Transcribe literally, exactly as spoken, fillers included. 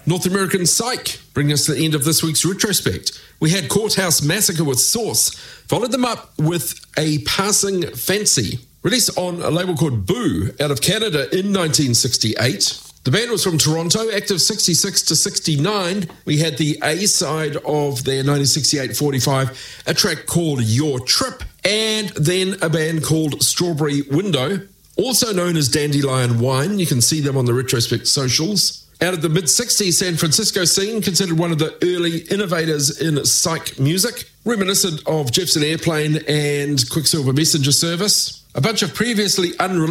North American Psych bring us to the end of this week's retrospect. We had Courthouse Massacre with Source, followed them up with A Passing Fancy, released on a label called Boo out of Canada in nineteen sixty-eight. The band was from Toronto, active sixty-six to sixty-nine. We had the A-side of their nineteen sixty-eight forty-five, a track called Your Trip, and then a band called Strawberry Window, also known as Dandelion Wine. You can see them on the Retrospect socials. Out of the mid-sixties San Francisco scene, considered one of the early innovators in psych music, reminiscent of Jefferson Airplane and Quicksilver Messenger Service. A bunch of previously unreleased